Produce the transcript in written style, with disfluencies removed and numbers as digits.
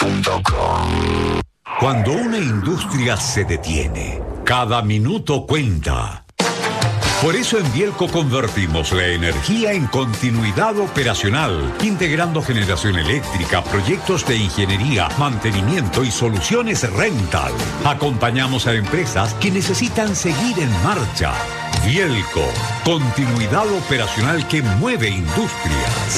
Cuando una industria se detiene, cada minuto cuenta. Por eso en Bielco convertimos la energía en continuidad operacional, integrando generación eléctrica, proyectos de ingeniería, mantenimiento y soluciones rental. Acompañamos a empresas que necesitan seguir en marcha. Bielco, continuidad operacional que mueve industrias.